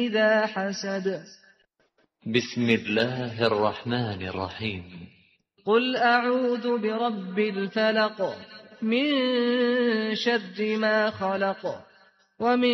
إذا حسد بسم الله الرحمن الرحيم قل أعوذ برب الفلق من شر ما خلق ومن